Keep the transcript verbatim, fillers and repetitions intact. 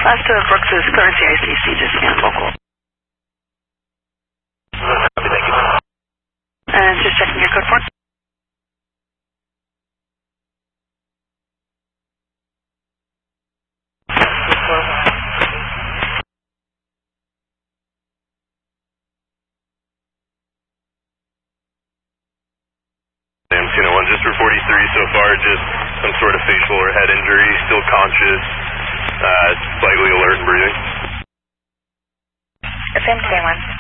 Last of Brooks is clearance A C C, just and local. Copy, thank you. And just checking your code for it. Amcino one, just for forty-three so far, just some sort of facial or head injury, still conscious, uh, slightly alert and breathing. F M K one.